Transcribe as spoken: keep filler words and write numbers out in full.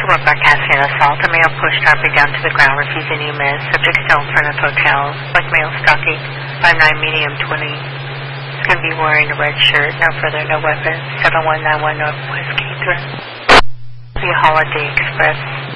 we're broadcasting an assault. A male pushed Darby down to the ground, refusing to miss. Subject still in front of hotel. Like male stalking. five nine medium twenty. He's going to be wearing a red shirt. No further, no weapons. seven one nine one Northwest Catherine. The Holiday Express.